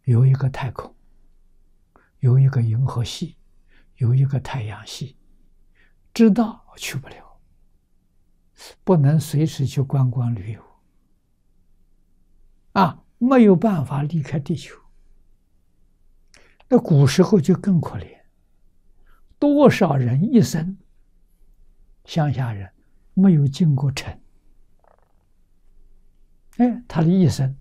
有一个太空，有一个银河系，有一个太阳系，知道去不了，不能随时去观光旅游，没有办法离开地球。那古时候就更可怜，多少人一生，乡下人没有进过城，他的一生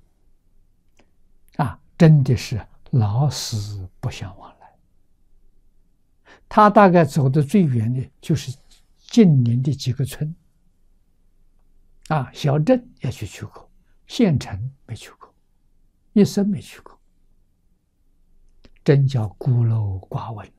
真的是老死不相往来。他大概走的最远的就是近邻的几个村，小镇也去过，县城没去过，一生没去过，真叫孤陋寡闻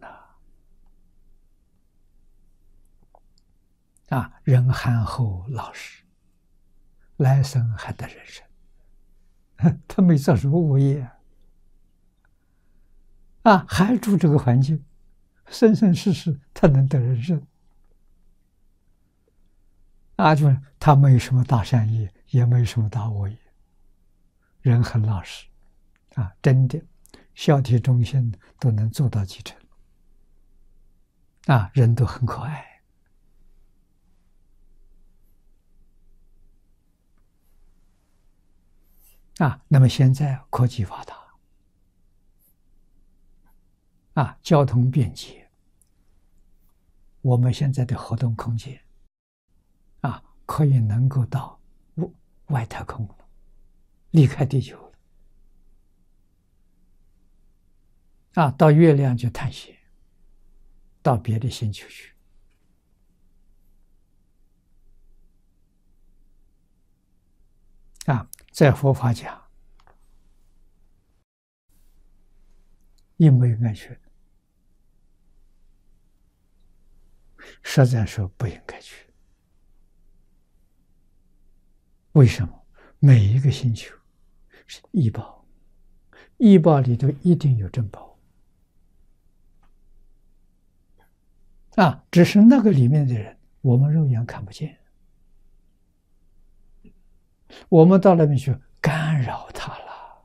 呐！人憨厚老实，来生还得人生，他没做什么恶业还住这个环境，生生世世他能得人生就是他没有什么大善业，也没有什么大恶业，人很老实真的孝悌忠信都能做到几成人都很可爱那么现在科技发达交通便捷，我们现在的活动空间可以能够到外太空了，离开地球了到月亮去探险，到别的星球去在佛法讲应不应该去？实在说不应该去。为什么？每一个星球是异报，异报里头一定有正报只是那个里面的人我们肉眼看不见，我们到那边去干扰他了，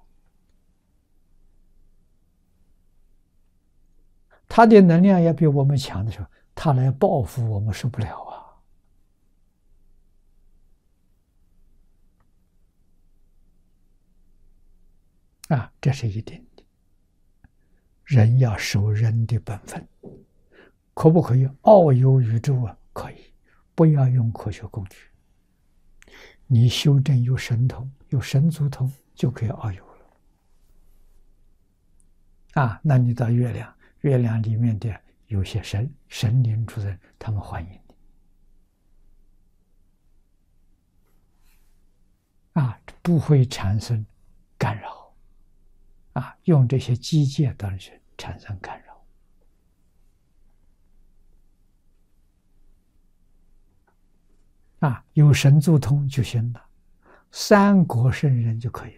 他的能量也比我们强的时候，他来报复我们受不了这是一定的。人要守人的本分，可不可以遨游宇宙可以，不要用科学工具。你修正有神通，有神足通，就可以遨游了那你到月亮，月亮里面的有些神灵主人，他们欢迎你不会产生干扰用这些机械当然产生干扰有神足通就行了，三国圣人就可以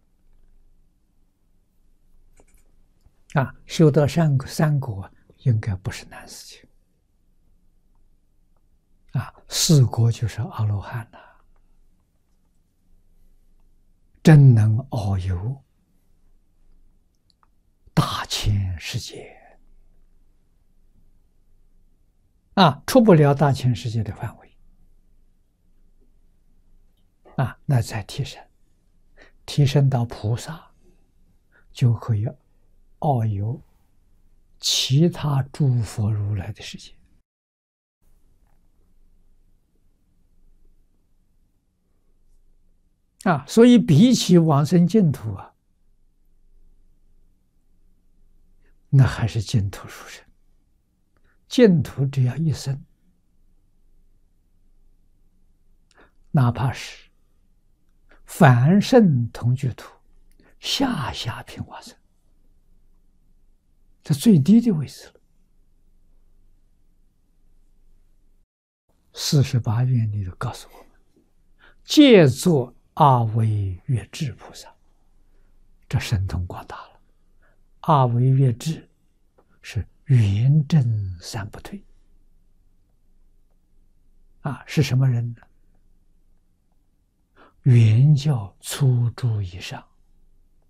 了修到三国应该不是难事情四国就是阿罗汉了，真能遨游大千世界出不了大千世界的范围那再提升到菩萨，就可以遨游其他诸佛如来的世界所以比起往生净土那还是净土殊胜。净土只要一生，哪怕是凡圣同居土，下品往生，这最低的位置了。48愿里头告诉我们，借作阿惟越致菩萨，这神通广大了。阿惟越致是圆正三不退是什么人呢？圆教初住以上，